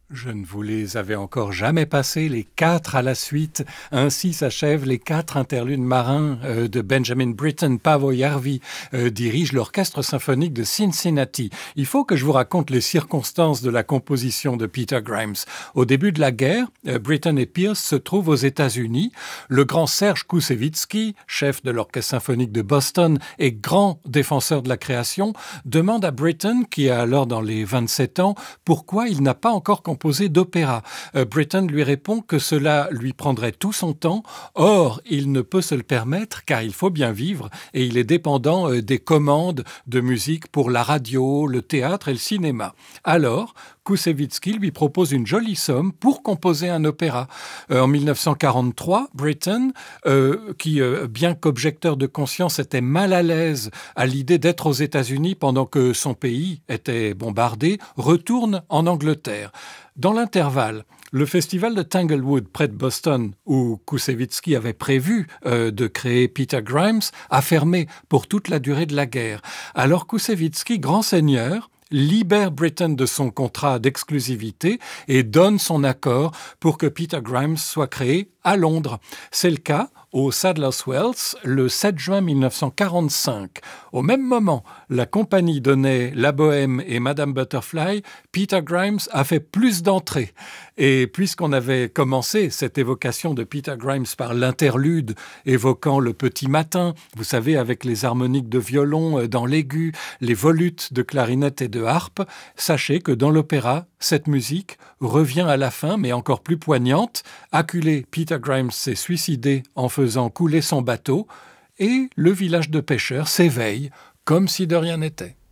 Je ne vous les avais encore jamais passés, les 4 à la suite. Ainsi s'achèvent les 4 interludes marins de Benjamin Britten. Paavo Järvi dirige l'orchestre symphonique de Cincinnati. Il faut que je vous raconte les circonstances de la composition de Peter Grimes. Au début de la guerre, Britten et Pierce se trouvent aux États-Unis. Le grand Serge Koussevitzky, chef de l'orchestre symphonique de Boston et grand défenseur de la création, demande à Britten, qui est alors dans les 27 ans, pourquoi il n'a pas encore composé d'opéra. Britten lui répond que cela lui prendrait tout son temps. Or, il ne peut se le permettre car il faut bien vivre et il est dépendant des commandes de musique pour la radio, le théâtre et le cinéma. Alors, Koussevitzky lui propose une jolie somme pour composer un opéra. En 1943, Britten, qui, bien qu'objecteur de conscience, était mal à l'aise à l'idée d'être aux États-Unis pendant que son pays était bombardé, retourne en Angleterre. Dans l'intervalle, le festival de Tanglewood, près de Boston, où Koussevitzky avait prévu de créer Peter Grimes, a fermé pour toute la durée de la guerre. Alors Koussevitzky, grand seigneur, libère Britten de son contrat d'exclusivité et donne son accord pour que Peter Grimes soit créé à Londres. C'est le cas au Sadler's Wells le 7 juin 1945. Au même moment, la compagnie donnait La Bohème et Madame Butterfly. Peter Grimes a fait plus d'entrées. Et puisqu'on avait commencé cette évocation de Peter Grimes par l'interlude évoquant le petit matin, vous savez, avec les harmoniques de violon dans l'aigu, les volutes de clarinette et de harpe, sachez que dans l'opéra, cette musique revient à la fin, mais encore plus poignante. Acculé, Peter Grimes s'est suicidé en faisant couler son bateau et le village de pêcheurs s'éveille comme si de rien n'était.